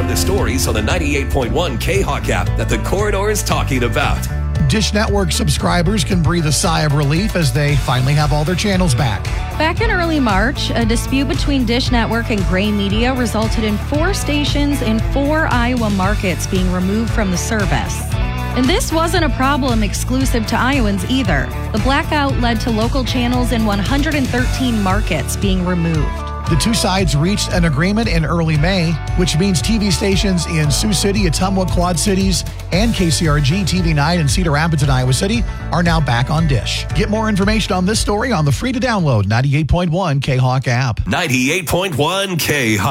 on the stories on the 98.1 K-Hawk app that the corridor is talking about. Dish Network subscribers can breathe a sigh of relief as they finally have all their channels back. Back in early March, a dispute between Dish Network and Gray Media resulted in 4 stations in 4 Iowa markets being removed from the service. And this wasn't a problem exclusive to Iowans either. The blackout led to local channels in 113 markets being removed. The two sides reached an agreement in early May, which means TV stations in Sioux City, Ottumwa, Quad Cities, and KCRG TV9 in Cedar Rapids and Iowa City are now back on Dish. Get more information on this story on the free-to-download 98.1 K-Hawk app. 98.1 K-Hawk.